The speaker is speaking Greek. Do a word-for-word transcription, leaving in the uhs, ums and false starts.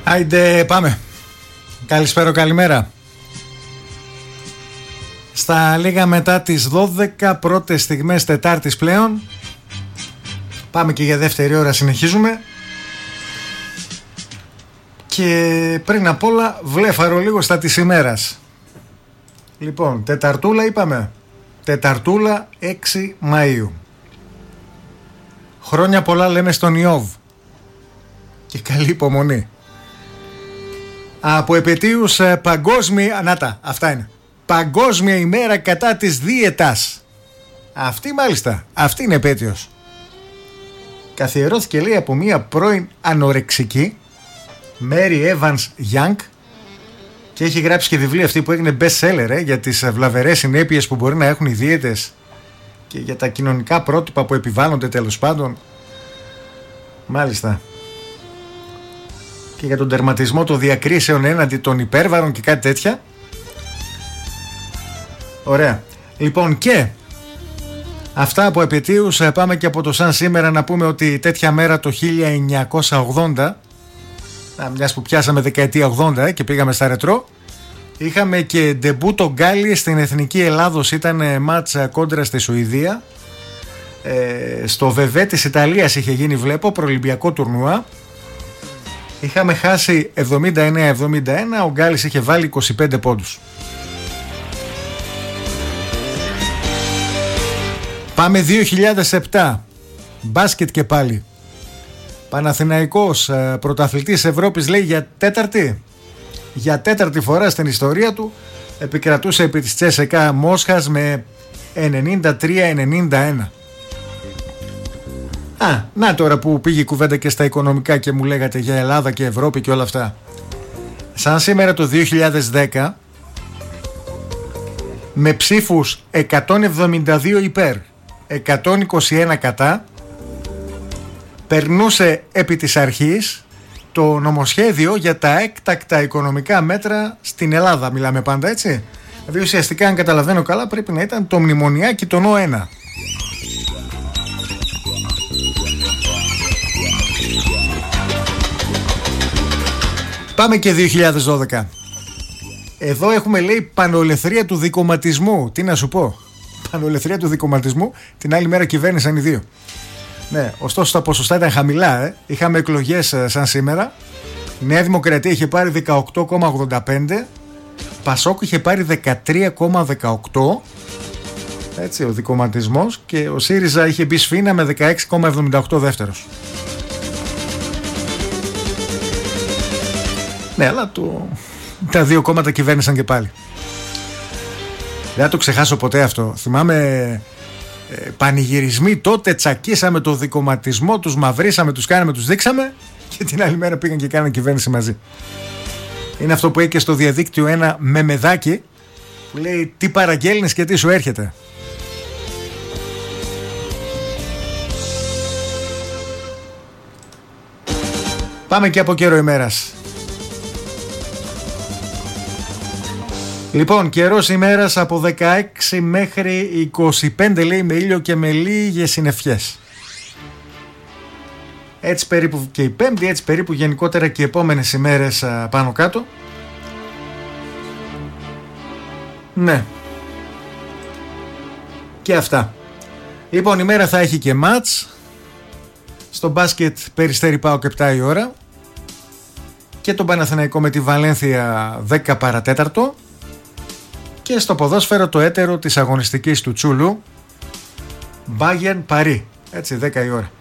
Άιντε πάμε. Καλησπέρα, καλημέρα. Στα λίγα μετά τις δώδεκα, πρώτες στιγμές Τετάρτης πλέον. Πάμε και για δεύτερη ώρα, συνεχίζουμε. Και πριν απ' όλα βλέφαρο λίγο στα της ημέρας. Λοιπόν, Τεταρτούλα είπαμε. Τεταρτούλα έξι Μαΐου. Χρόνια πολλά λέμε στον Ιώβ. Και καλή υπομονή. Από επετείους παγκόσμια... Να τα, αυτά είναι. Παγκόσμια ημέρα κατά της δίαιτας. Αυτή μάλιστα, αυτή είναι επέτειος. Καθιερώθηκε, λέει, από μία πρώην ανορεξική, Mary Evans Young, και έχει γράψει και βιβλίο αυτή που έγινε best seller ε, για τις βλαβερές συνέπειες που μπορεί να έχουν οι δίαιτες και για τα κοινωνικά πρότυπα που επιβάλλονται, τέλος πάντων. Μάλιστα. Και για τον τερματισμό των διακρίσεων έναντι των υπέρβαρων και κάτι τέτοια. Ωραία. Λοιπόν, και αυτά από επετείους. Πάμε και από το σαν σήμερα να πούμε ότι τέτοια μέρα το χίλια εννιακόσια ογδόντα, μιας που πιάσαμε δεκαετία ογδόντα ε, και πήγαμε στα ρετρό, είχαμε και ντεμπούτο Γκάλι στην Εθνική Ελλάδος. Ήταν μάτσα κόντρα στη Σουηδία. ε, Στο Βεβέ της Ιταλίας είχε γίνει, βλέπω, προολυμπιακό τουρνουά. Είχαμε χάσει εβδομήντα εννέα εβδομήντα ένα. Ο Γκάλης είχε βάλει είκοσι πέντε πόντους. Πάμε δύο χιλιάδες επτά. Μπάσκετ και πάλι. Παναθηναϊκός, πρωταθλητής Ευρώπης, λέει, για τέταρτη Για τέταρτη φορά στην ιστορία του επικρατούσε επί της Τσέσεκα Μόσχας με ενενήντα τρία ενενήντα ένα. Α, να τώρα που πήγε η κουβέντα και στα οικονομικά και μου λέγατε για Ελλάδα και Ευρώπη και όλα αυτά. Σαν σήμερα το δύο χιλιάδες δέκα, με ψήφους εκατόν εβδομήντα δύο υπέρ, εκατόν είκοσι ένα κατά, περνούσε επί της αρχής το νομοσχέδιο για τα έκτακτα οικονομικά μέτρα στην Ελλάδα. Μιλάμε πάντα έτσι. Δηλαδή ουσιαστικά, αν καταλαβαίνω καλά, πρέπει να ήταν το μνημονιάκι των Ο ένα. Πάμε και δύο χιλιάδες δώδεκα. Εδώ έχουμε, λέει, πανολεθρία του δικομματισμού. Τι να σου πω. Πανολεθρία του δικομματισμού. Την άλλη μέρα κυβέρνησαν οι δύο. Ναι, ωστόσο τα ποσοστά ήταν χαμηλά. Ε. Είχαμε εκλογές ε, σαν σήμερα. Η Νέα Δημοκρατία είχε πάρει δεκαοκτώ κόμμα ογδόντα πέντε. Πασόκ είχε πάρει δεκατρία κόμμα δεκαοκτώ. Έτσι, ο δικομματισμός. Και ο ΣΥΡΙΖΑ είχε μπει σφήνα με δεκαέξι κόμμα εβδομήντα οκτώ δεύτερος. Ναι, αλλά το... τα δύο κόμματα κυβέρνησαν και πάλι. Δεν θα το ξεχάσω ποτέ αυτό. Θυμάμαι ε, πανηγυρισμοί τότε, τσακίσαμε το δικομματισμό, τους μαυρίσαμε, τους κάναμε, τους δείξαμε, και την άλλη μέρα πήγαν και κάναν κυβέρνηση μαζί. Είναι αυτό που έχει και στο διαδίκτυο ένα μεμεδάκι που λέει τι παραγγέλνεις και τι σου έρχεται. Πάμε και από καιρό ημέρας. Λοιπόν, καιρός ημέρας από δεκαέξι μέχρι είκοσι πέντε, λέει, με ήλιο και με λίγες συννεφιές. Έτσι περίπου και η Πέμπτη, έτσι περίπου γενικότερα και οι επόμενες ημέρες α, πάνω κάτω. Ναι. Και αυτά. Λοιπόν, η μέρα θα έχει και μάτς. Στο μπάσκετ Περιστέρι ΠΑΟΚ επτά η ώρα. Και τον Παναθηναϊκό με τη Βαλένθια δέκα παρατέταρτο. Και στο ποδόσφαιρο το έτερο της αγωνιστικής του Τσούλου, Bayern Παρί, έτσι, δέκα η ώρα.